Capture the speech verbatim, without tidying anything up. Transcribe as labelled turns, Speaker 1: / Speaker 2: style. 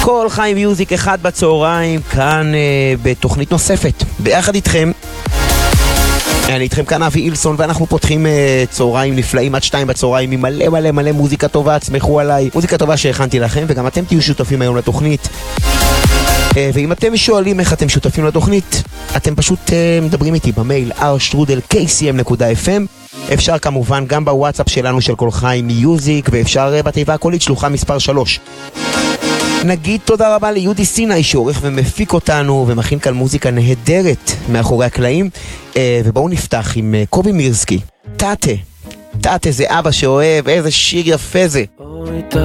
Speaker 1: כל חיים מיוזיק אחד בצהריים, כאן אה, בתוכנית נוספת, ביחד איתכם. אני איתכם כאן אבי אילסון, ואנחנו פותחים אה, צהריים נפלאים עד שתיים בצהריים עם מלא מלא מלא מוזיקה טובה, תסמכו עליי, מוזיקה טובה שהכנתי לכם, וגם אתם תהיו שותפים היום לתוכנית. אה, ואם אתם שואלים איך אתם שותפים לתוכנית, אתם פשוט אה, מדברים איתי במייל אר שטרודל קיי סי אם נקודה אף אם. אפשר כמובן גם בוואטסאפ שלנו של כל חיים מיוזיק, ואפשר אה, בתיבה הקולית שלוחה מספר שלוש. נגיד תודה רבה ליהודי סיני שעורך ומפיק אותנו ומכין כאן מוזיקה נהדרת מאחורי הקלעים. ובואו נפתח עם קובי מירסקי, טאטה. טאטה זה אבא שאוהב, איזה שיר יפה זה.